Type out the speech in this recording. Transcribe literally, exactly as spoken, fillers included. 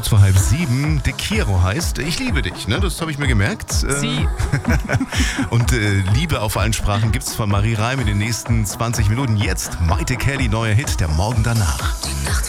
kurz vor halb sieben. De Kiro heißt Ich liebe dich, ne? Das habe ich mir gemerkt. Sie. Und äh, Liebe auf allen Sprachen gibt's von Marie Reim in den nächsten zwanzig Minuten. Jetzt Maite Kelly, neuer Hit, der Morgen danach. Die Nacht